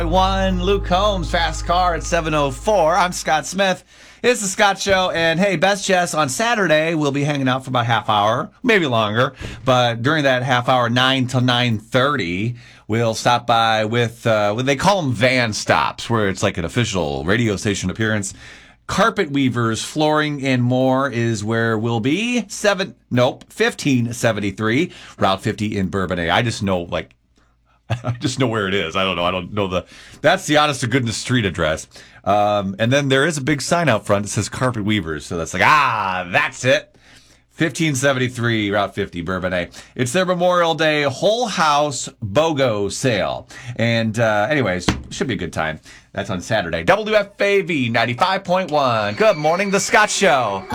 One Luke Combs, fast car at 7:04. I'm Scott Smith. It's the Scott Show, and hey, Best Jess on Saturday we'll be hanging out for about half hour, maybe longer. But during that half hour, 9 till 9:30, we'll stop by with what they call them van stops, where it's like an official radio station appearance. Carpet Weavers, Flooring, and More is where we'll be. 1573 Route 50 in Bourbonnais. I just know where it is. I don't know that's the honest to goodness street address. And then there is a big sign out front that says Carpet Weavers. So that's like, that's it. 1573 Route 50 Bourbonnais. It's their Memorial Day whole house BOGO sale. And anyways, should be a good time. That's on Saturday. WFAV 95.1. Good morning, The Scott Show.